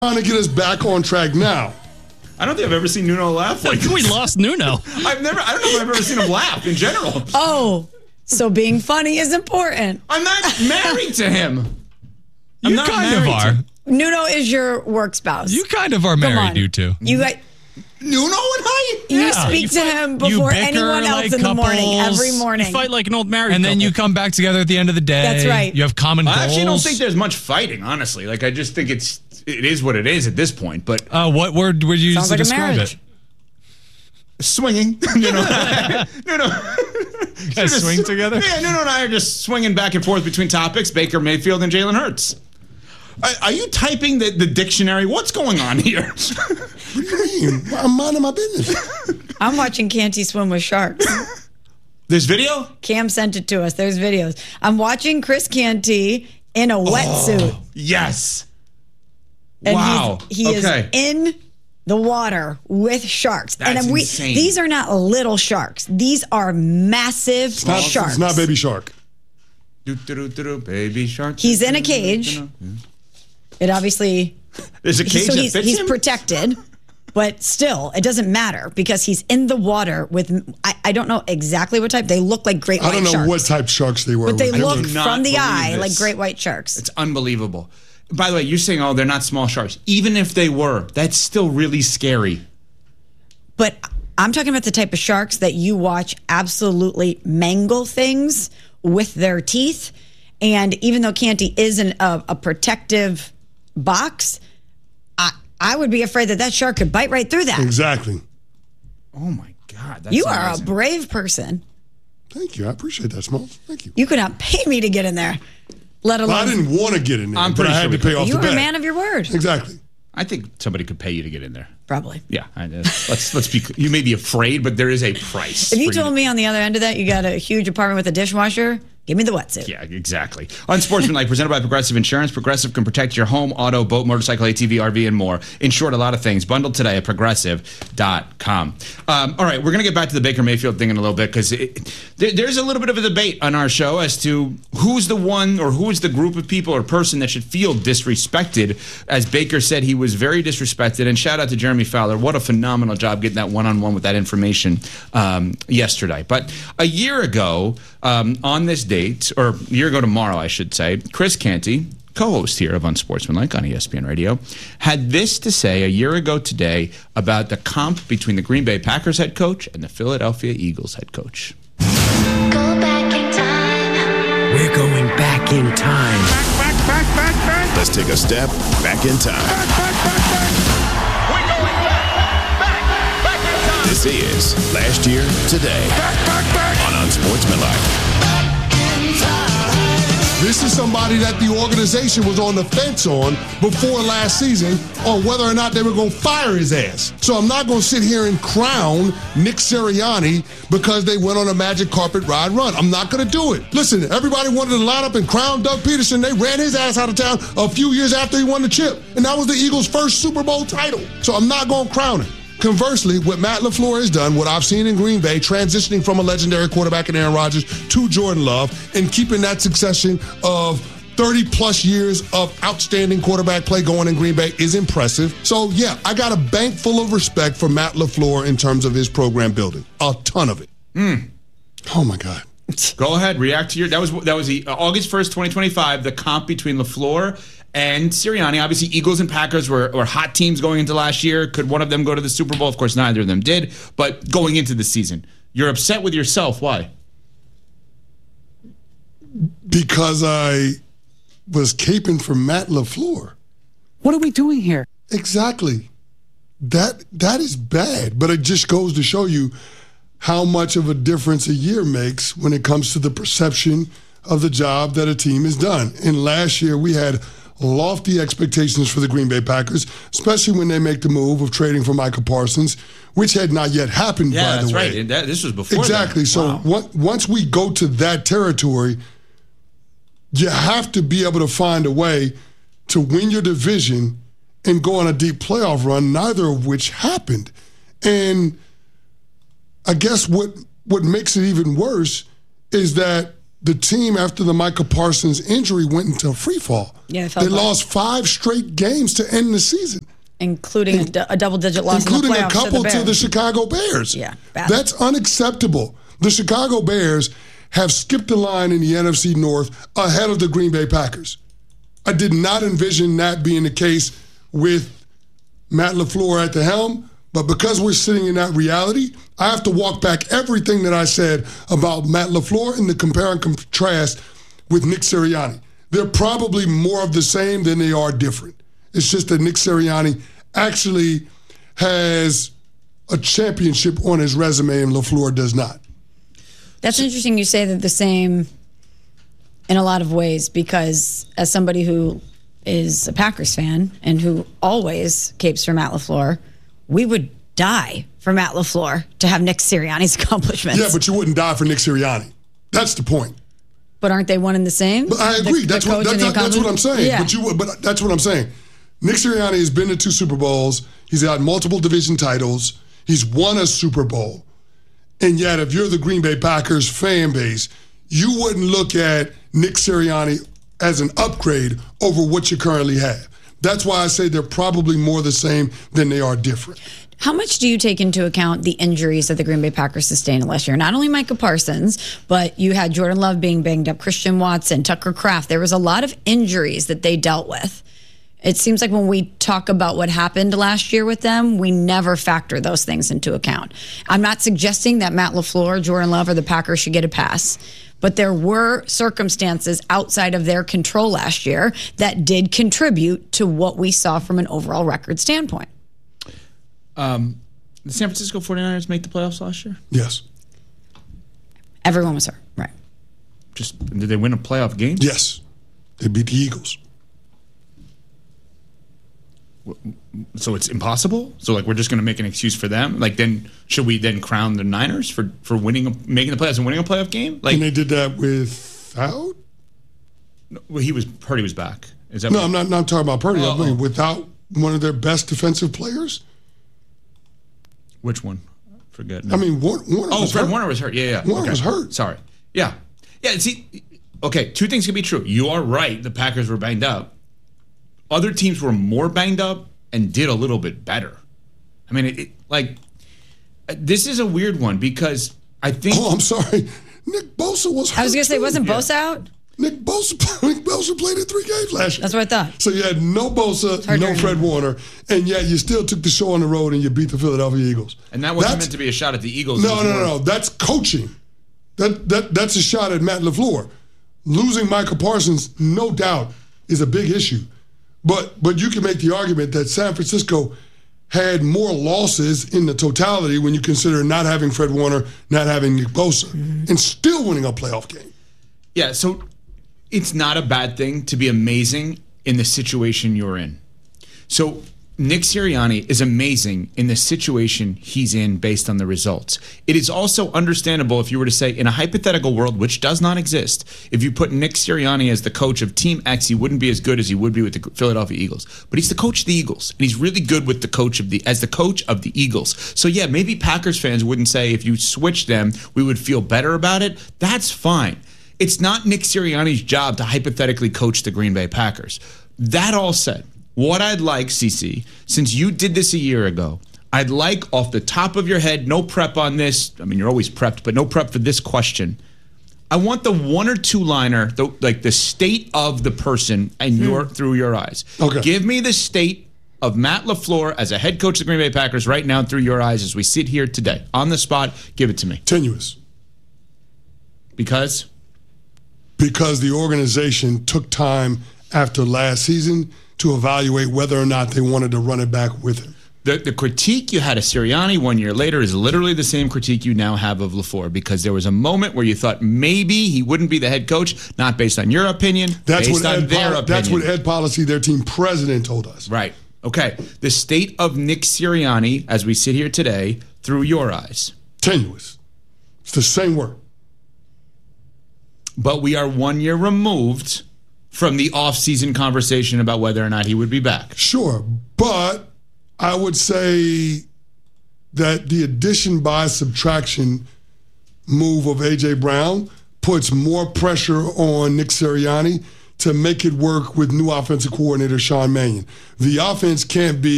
trying to get us back on track now. I don't think I've ever seen Nuno laugh like this. We lost Nuno. I don't know if I've ever seen him laugh in general. Oh, so being funny is important. I'm not married to him. You kind of are. Nuno is your work spouse. You kind of are married, you two. You got. Nuno and I? You speak to him before anyone else in the morning, every morning. You fight like an old married couple. Then you come back together at the end of the day. That's right. You have common goals. I actually don't think there's much fighting, honestly. Like, I just think it is what it is at this point. But what word would you use to like describe it? Swinging. Nuno. You guys swing together? Yeah, Nuno and I are just swinging back and forth between topics, Baker Mayfield and Jalen Hurts. Are you typing the dictionary? What's going on here? What do you mean? I'm minding my business. I'm watching Canty swim with sharks. There's video? Cam sent it to us. There's videos. I'm watching Chris Canty in a wetsuit. Yes. And wow. He is in the water with sharks. That's and insane. These are not little sharks. These are massive sharks. It's not baby shark. Baby shark. He's in a cage. It obviously... There's a cage that fits him? He's protected, but still, it doesn't matter because he's in the water with... I don't know exactly what type. They look like great white sharks. I don't know what type sharks they were. But they look do not from the eye believe like this. great white sharks. It's unbelievable. By the way, you're saying, they're not small sharks. Even if they were, that's still really scary. But I'm talking about the type of sharks that you watch absolutely mangle things with their teeth. And even though Canty is in a protective box, I would be afraid that shark could bite right through that. Exactly. Oh, my God. That's you are amazing. a brave person. Thank you. I appreciate that, Smalls. Thank you. You could not pay me to get in there, let alone... I didn't want to get in there, I'm but I pretty had sure to pay off You the were bat. a man of your word. Exactly. I think somebody could pay you to get in there. Probably. Yeah. Let's be... You may be afraid, but there is a price. If you told me on the other end of that you got a huge apartment with a dishwasher, give me the wetsuit. Yeah, exactly. Unsportsmanlike, presented by Progressive Insurance. Progressive can protect your home, auto, boat, motorcycle, ATV, RV, and more. In short, a lot of things. Bundled today at Progressive.com. All right, we're going to get back to the Baker Mayfield thing in a little bit because there's a little bit of a debate on our show as to who's the one or who is the group of people or person that should feel disrespected. As Baker said, he was very disrespected. And shout out to Jeremy Fowler. What a phenomenal job getting that one-on-one with that information yesterday. But a year ago, on this date, or a year ago tomorrow, I should say, Chris Canty, co-host here of Unsportsmanlike on ESPN Radio, had this to say a year ago today about the comp between the Green Bay Packers head coach and the Philadelphia Eagles head coach. Go back in time. We're going back in time. Back. Let's take a step back in time. We're going back in time. This is Last Year Today on Unsportsmanlike. This is somebody that the organization was on the fence on before last season on whether or not they were going to fire his ass. So I'm not going to sit here and crown Nick Sirianni because they went on a magic carpet ride run. I'm not going to do it. Listen, everybody wanted to line up and crown Doug Peterson. They ran his ass out of town a few years after he won the chip. And that was the Eagles' first Super Bowl title. So I'm not going to crown him. Conversely, what Matt LaFleur has done, what I've seen in Green Bay, transitioning from a legendary quarterback in Aaron Rodgers to Jordan Love and keeping that succession of 30-plus years of outstanding quarterback play going in Green Bay is impressive. So, yeah, I got a bank full of respect for Matt LaFleur in terms of his program building. A ton of it. Oh, my God. Go ahead, react to your... That was the August 1st, 2025, the comp between LaFleur and Sirianni. Obviously, Eagles and Packers were hot teams going into last year. Could one of them go to the Super Bowl? Of course, neither of them did. But going into the season, you're upset with yourself. Why? Because I was caping for Matt LaFleur. What are we doing here? Exactly. That is bad, but it just goes to show you how much of a difference a year makes when it comes to the perception of the job that a team has done. And last year, we had lofty expectations for the Green Bay Packers, especially when they make the move of trading for Micah Parsons, which had not yet happened, by the way. Yeah, that's right. This was before Exactly. that. So once we go to that territory, you have to be able to find a way to win your division and go on a deep playoff run, neither of which happened. And I guess what makes it even worse is that the team after the Micah Parsons injury went into free fall. Yeah, they lost 5 straight games to end the season. Including a double-digit loss in the playoffs including a couple to the Chicago Bears. Yeah, bad. That's unacceptable. The Chicago Bears have skipped the line in the NFC North ahead of the Green Bay Packers. I did not envision that being the case with Matt LaFleur at the helm, but because we're sitting in that reality, I have to walk back everything that I said about Matt LaFleur and the compare and contrast with Nick Sirianni. They're probably more of the same than they are different. It's just that Nick Sirianni actually has a championship on his resume and LaFleur does not. That's interesting you say they're the same in a lot of ways, because as somebody who is a Packers fan and who always capes for Matt LaFleur, we would die for Matt LaFleur to have Nick Sirianni's accomplishments. Yeah, but you wouldn't die for Nick Sirianni. That's the point. But aren't they one and the same? But I agree. That's what I'm saying. Yeah. But that's what I'm saying. Nick Sirianni has been to 2 Super Bowls. He's had multiple division titles. He's won a Super Bowl. And yet, if you're the Green Bay Packers fan base, you wouldn't look at Nick Sirianni as an upgrade over what you currently have. That's why I say they're probably more the same than they are different. How much do you take into account the injuries that the Green Bay Packers sustained last year? Not only Micah Parsons, but you had Jordan Love being banged up, Christian Watson, Tucker Kraft. There was a lot of injuries that they dealt with. It seems like when we talk about what happened last year with them, we never factor those things into account. I'm not suggesting that Matt LaFleur, Jordan Love, or the Packers should get a pass, but there were circumstances outside of their control last year that did contribute to what we saw from an overall record standpoint. The San Francisco 49ers make the playoffs last year? Yes. Everyone was hurt, right? Did they win a playoff game? Yes. They beat the Eagles. So it's impossible? So we're just going to make an excuse for them? Then should we then crown the Niners for making the playoffs and winning a playoff game? And they did that without? Well, he was Purdy was back. Is that I'm not talking about Purdy. I mean, without one of their best defensive players. Which one? Forget. No. I mean, Warner was hurt. Warner was hurt. Yeah. Warner was hurt. Sorry. Yeah. See, okay, 2 things can be true. You are right. The Packers were banged up. Other teams were more banged up and did a little bit better. I mean, this is a weird one because I think. Oh, I'm sorry. Nick Bosa was hurt. I was going to say, wasn't Bosa out? Nick Bosa played in 3 games last year. That's what I thought. So you had no Bosa, no Fred Warner, and yet you still took the show on the road and you beat the Philadelphia Eagles. And that wasn't meant to be a shot at the Eagles. No. That's coaching. That's a shot at Matt LaFleur. Losing Micah Parsons, no doubt, is a big issue. But you can make the argument that San Francisco had more losses in the totality when you consider not having Fred Warner, not having Nick Bosa, and still winning a playoff game. Yeah, so it's not a bad thing to be amazing in the situation you're in. So Nick Sirianni is amazing in the situation he's in based on the results. It is also understandable if you were to say, in a hypothetical world, which does not exist, if you put Nick Sirianni as the coach of Team X, he wouldn't be as good as he would be with the Philadelphia Eagles. But he's the coach of the Eagles, and he's really good with the coach of the Eagles. So yeah, maybe Packers fans wouldn't say if you switch them, we would feel better about it. That's fine. It's not Nick Sirianni's job to hypothetically coach the Green Bay Packers. That all said, what I'd like, CC, since you did this a year ago, I'd like off the top of your head, no prep on this. I mean, you're always prepped, but no prep for this question. I want the 1 or 2 liner, the state of the person and through your eyes. Okay. Give me the state of Matt LaFleur as a head coach of the Green Bay Packers right now through your eyes as we sit here today. On the spot, give it to me. Tenuous. Because? Because the organization took time after last season to evaluate whether or not they wanted to run it back with him. The critique you had of Sirianni 1 year later is literally the same critique you now have of LaFleur, because there was a moment where you thought maybe he wouldn't be the head coach, not based on your opinion, based on their opinion. That's what Ed Policy, their team president, told us. Right. Okay. The state of Nick Sirianni, as we sit here today, through your eyes. Tenuous. It's the same word. But we are 1 year removed from the off-season conversation about whether or not he would be back. Sure, but I would say that the addition by subtraction move of A.J. Brown puts more pressure on Nick Sirianni to make it work with new offensive coordinator Sean Mannion. The offense can't be